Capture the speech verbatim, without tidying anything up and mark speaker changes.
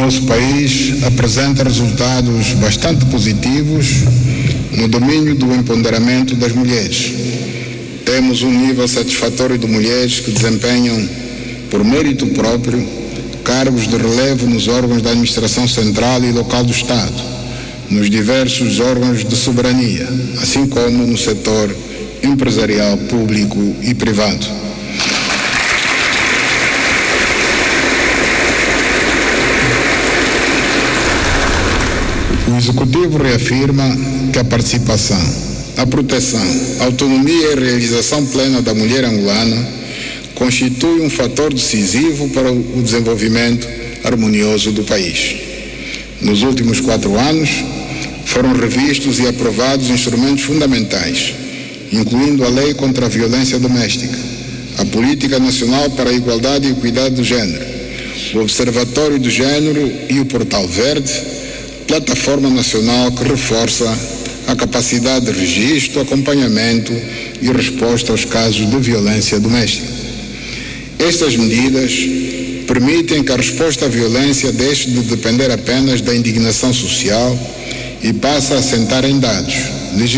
Speaker 1: nosso país apresenta resultados bastante positivos no domínio do empoderamento das mulheres. Temos um nível satisfatório de mulheres que desempenham, por mérito próprio, cargos de relevo nos órgãos da administração central e local do Estado, nos diversos órgãos de soberania, assim como no setor empresarial público e privado. O Executivo reafirma que a participação, a proteção, a autonomia e a realização plena da mulher angolana constitui um fator decisivo para o desenvolvimento harmonioso do país. Nos últimos quatro anos, foram revistos e aprovados instrumentos fundamentais, incluindo a Lei contra a Violência Doméstica, a Política Nacional para a Igualdade e Equidade do Gênero, o Observatório do Gênero e o Portal Verde, plataforma nacional que reforça a capacidade de registro, acompanhamento e resposta aos casos de violência doméstica. Estas medidas permitem que a resposta à violência deixe de depender apenas da indignação social e passe a assentar em dados,